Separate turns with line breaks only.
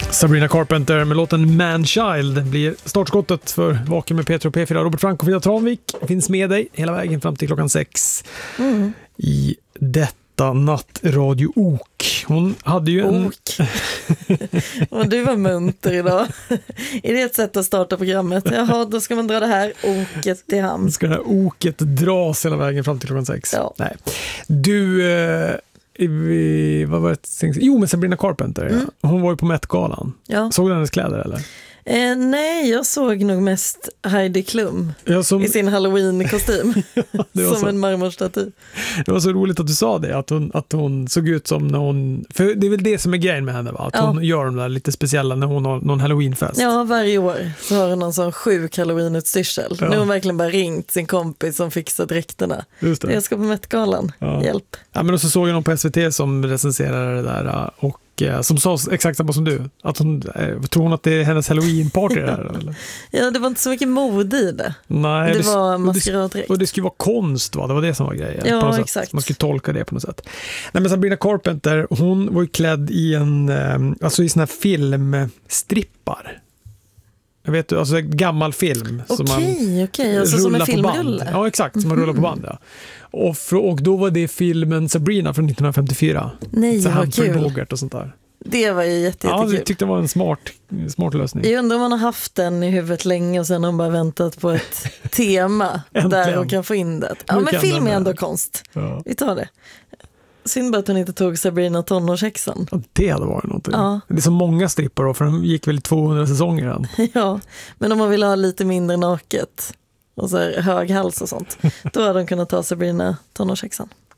Sabrina Carpenter med låten Man-Child blir startskottet för Vaken med Peter och P4. Robert Frank och Frida Tranvik finns med dig hela vägen fram till klockan 6 i detta nattradio-ok. Hon hade ju en...
Och du var munter idag. Är det ett sätt att starta programmet? Jaha, då ska man dra det här oket till hamn.
Ska det här oket dras hela vägen fram till klockan 6?
Ja.
Nej. Du... vad var det? Jo, men Sabrina Carpenter. Ja. Hon var ju på Met-galan.
Ja.
Såg du hennes kläder eller?
Nej, jag såg nog mest Heidi Klum i sin Halloween-kostym. Som en marmorstaty.
Det var så roligt att du sa det, att hon såg ut som när hon... För det är väl det som är grejen med henne, va? Att hon gör de där lite speciella när hon har någon Halloween-fest.
Ja, varje år så har hon någon sån sjuk Halloween-utstyrsel. Nu har hon verkligen bara ringt sin kompis som fixar dräkterna. Just det. Jag ska på Met-galan. Hjälp.
Ja, men så såg jag någon på SVT som recenserade det där och som sa exakt samma som du. Att tror hon att det är hennes Halloween-party där? Eller?
Ja, det var inte så mycket mode i det. Nej, det var maskeraddräkt.
Och det skulle vara konst, va? Det var det som var grejen.
Ja, exakt.
Man skulle tolka det på något sätt. Nej, men Sabrina Carpenter, hon var ju klädd i i såna här filmstrippar. Jag vet du, alltså gammal film.
Okej. Alltså som en filmrulle.
Ja, exakt, som man rullar på band. Ja. Och då var det filmen Sabrina från 1954.
Nej,
så
vad kul.
Bogart och sånt där.
Det var ju jättekul.
Ja, jag tyckte det var en smart lösning.
Jag undrar om man har haft den i huvudet länge och sen har man bara väntat på ett tema där hon kan få in det. Ja, men film är ändå konst. Ja. Vi tar det. Synd bara att hon inte tog Sabrina tonårshäxan.
Ja, det hade varit någonting.
Ja.
Det är så många strippar då, för de gick väl 200 säsonger än.
Ja, men om man vill ha lite mindre naket och så här hög hals och sånt, då hade de kunnat ta Sabrina tonårshäxan.